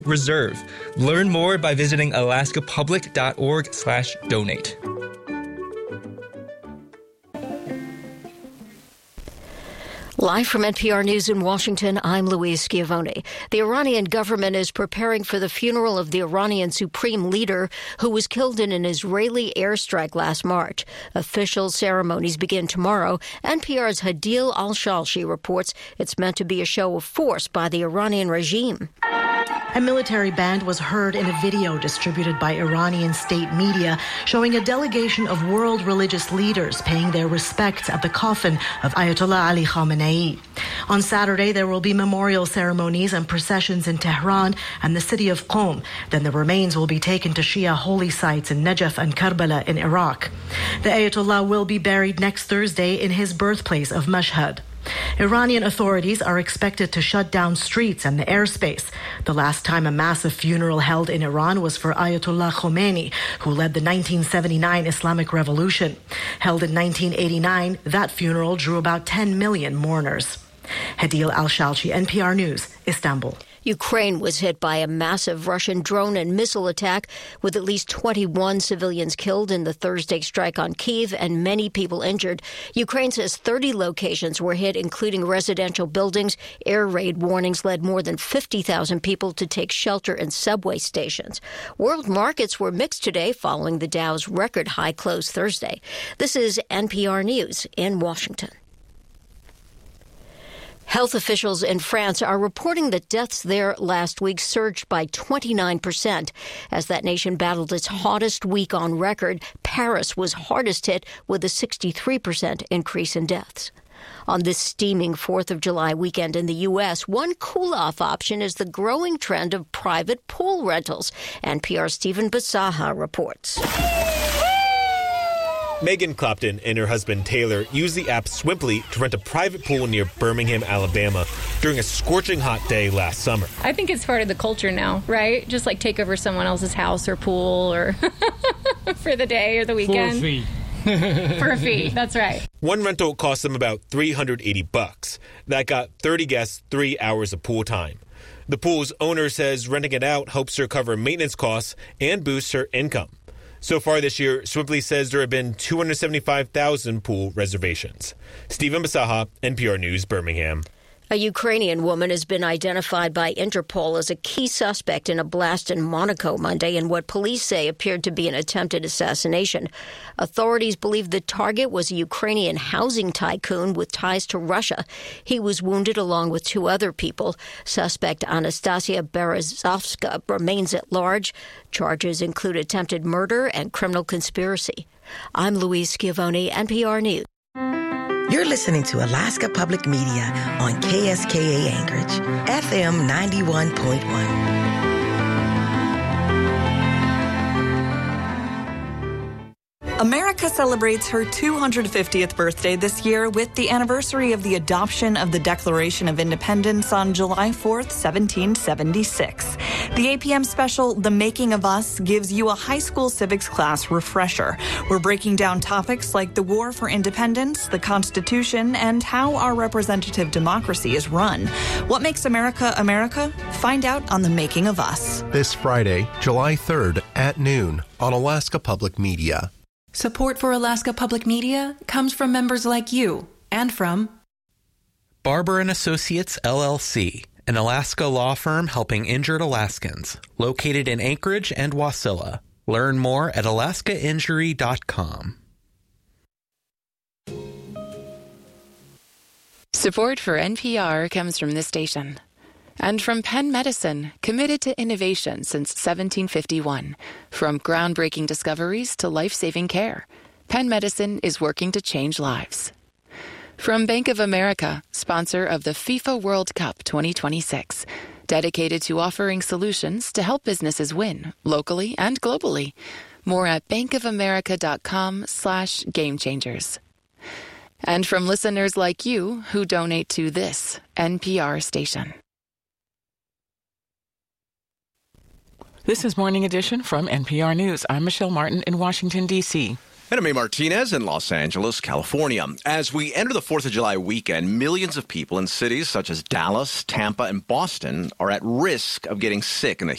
Reserve. Learn more by visiting alaskapublic.org/donate. Live from NPR News in Washington, I'm Louise Schiavone. The Iranian government is preparing for the funeral of the Iranian supreme leader who was killed in an Israeli airstrike last March. Official ceremonies begin tomorrow. NPR's Hadil Al-Shalshi reports it's meant to be a show of force by the Iranian regime. A military band was heard in a video distributed by Iranian state media showing a delegation of world religious leaders paying their respects at the coffin of Ayatollah Ali Khamenei. On Saturday, there will be memorial ceremonies and processions in Tehran and the city of Qom. Then the remains will be taken to Shia holy sites in Najaf and Karbala in Iraq. The Ayatollah will be buried next Thursday in his birthplace of Mashhad. Iranian authorities are expected to shut down streets and the airspace. The last time a massive funeral held in Iran was for Ayatollah Khomeini, who led the 1979 Islamic Revolution. Held in 1989, that funeral drew about 10 million mourners. Hadil Al-Shalshi, NPR News, Istanbul. Ukraine was hit by a massive Russian drone and missile attack, with at least 21 civilians killed in the Thursday strike on Kyiv and many people injured. Ukraine says 30 locations were hit, including residential buildings. Air raid warnings led more than 50,000 people to take shelter in subway stations. World markets were mixed today following the Dow's record high close Thursday. This is NPR News in Washington. Health officials in France are reporting that deaths there last week surged by 29% as that nation battled its hottest week on record. Paris was hardest hit with a 63% increase in deaths. On this steaming 4th of July weekend in the U.S., one cool-off option is the growing trend of private pool rentals. NPR's Stephen Basaha reports. Megan Clapton and her husband Taylor used the app Swimply to rent a private pool near Birmingham, Alabama during a scorching hot day last summer. I think it's part of the culture now, right? Just like take over someone else's house or pool or for the day or the weekend. For a fee. For a fee, that's right. One rental cost them about $380. That got 30 guests 3 hours of pool time. The pool's owner says renting it out helps her cover maintenance costs and boosts her income. So far this year, Swimply says there have been 275,000 pool reservations. Stephen Basaha, NPR News, Birmingham. A Ukrainian woman has been identified by Interpol as a key suspect in a blast in Monaco Monday in what police say appeared to be an attempted assassination. Authorities believe the target was a Ukrainian housing tycoon with ties to Russia. He was wounded along with two other people. Suspect Anastasia Berezovska remains at large. Charges include attempted murder and criminal conspiracy. I'm Louise Schiavone, NPR News. You're listening to Alaska Public Media on KSKA Anchorage, FM 91.1. America celebrates her 250th birthday this year with the anniversary of the adoption of the Declaration of Independence on July 4th, 1776. The APM special, The Making of Us, gives you a high school civics class refresher. We're breaking down topics like the war for independence, the Constitution, and how our representative democracy is run. What makes America America? Find out on The Making of Us. This Friday, July 3rd at noon on Alaska Public Media. Support for Alaska Public Media comes from members like you and from Barber & Associates, LLC, an Alaska law firm helping injured Alaskans, located in Anchorage and Wasilla. Learn more at alaskainjury.com. Support for NPR comes from this station. And from Penn Medicine, committed to innovation since 1751. From groundbreaking discoveries to life-saving care, Penn Medicine is working to change lives. From Bank of America, sponsor of the FIFA World Cup 2026, dedicated to offering solutions to help businesses win, locally and globally. More at bankofamerica.com/gamechangers. And from listeners like you who donate to this NPR station. This is Morning Edition from NPR News. I'm Michelle Martin in Washington, D.C. And I'm May Martinez in Los Angeles, California. As we enter the 4th of July weekend, millions of people in cities such as Dallas, Tampa, and Boston are at risk of getting sick in the